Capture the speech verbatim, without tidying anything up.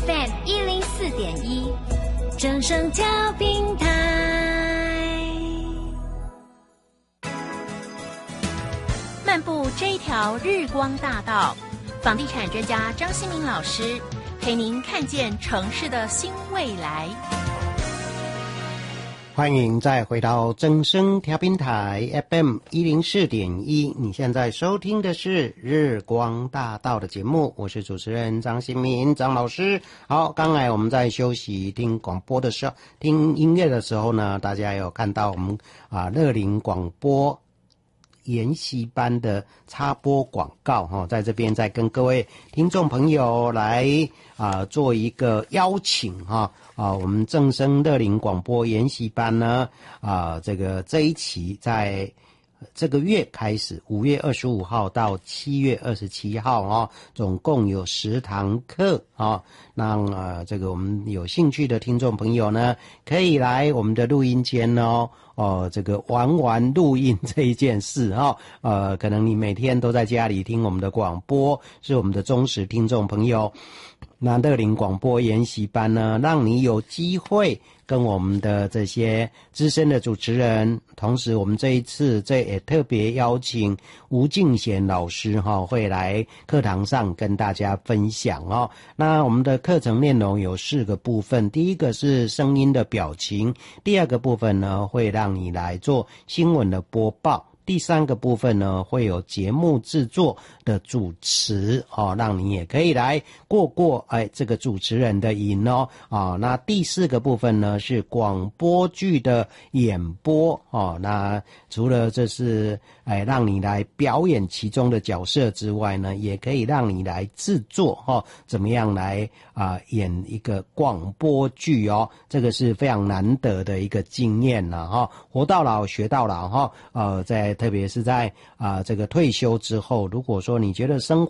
F M 一零四点一，正声调频台。漫步这一条日光大道，房地产专家张新民老师陪您看见城市的新未来。 欢迎再回到正声调频台 F M 一零四点一，你现在收听的是日光大道的节目，我是主持人张新民张老师。好，刚才我们在休息听广播的时候，听音乐的时候呢，大家有看到我们啊乐龄广播研习班的插播广告哈，在这边再跟各位听众朋友来啊做一个邀请哈啊，我们正声乐龄广播研习班呢啊，这个这一期在这个月开始，五月二十五号到七月二十七号哦，总共有十堂课啊。让呃这个我们有兴趣的听众朋友呢，可以来我们的录音间哦，哦这个玩玩录音这一件事哦，呃可能你每天都在家里听我们的广播，是我们的忠实听众朋友。那乐龄广播研习班呢，让你有机会跟我们的这些资深的主持人，同时我们这一次这也特别邀请吴敬贤老师哈、哦，会来课堂上跟大家分享哦。那我们的课程内容有四个部分，第一个是声音的表情，第二个部分呢会让你来做新闻的播报。第三个部分呢，会有节目制作的主持哦，让你也可以来过过哎这个主持人的瘾哦啊。那第四个部分呢是广播剧的演播哦。那除了这是哎让你来表演其中的角色之外呢，也可以让你来制作哦，怎么样来啊演一个广播剧哦，这个是非常难得的一个经验了哈、哦。活到老学到老哈、哦，呃在。特别是在啊、呃、这个退休之后，如果说你觉得生